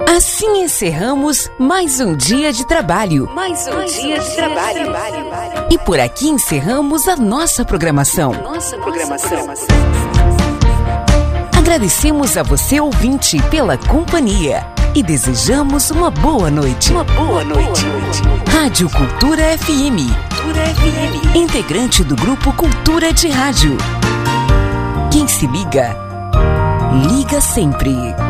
Assim encerramos mais um dia de trabalho. E por aqui encerramos a nossa programação. Agradecemos a você, ouvinte, pela companhia e desejamos uma boa noite. Rádio Cultura FM. Integrante do Grupo Cultura de Rádio. Quem se liga, liga sempre.